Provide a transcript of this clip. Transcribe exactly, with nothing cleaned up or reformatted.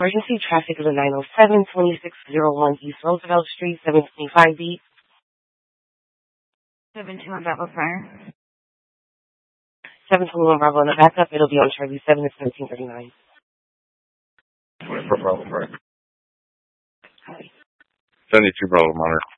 emergency. Traffic is at nine oh seven, twenty-six oh one East Roosevelt Street, seven twenty-five B. seven two one Bravo Prior. seven twenty-one Bravo on the backup. It'll be on Charlie seven at seventeen thirty-nine. twenty-four Bravo Prior. Hi. seventy-two Bravo Monitor.